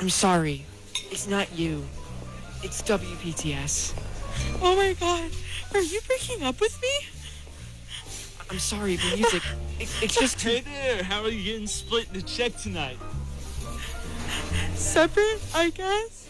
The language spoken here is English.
I'm sorry. It's not you. It's WPTS. Oh my god. Are you breaking up with me? I'm sorry, the music. It's just too... Hey there, how are you getting split the check tonight? Separate, I guess.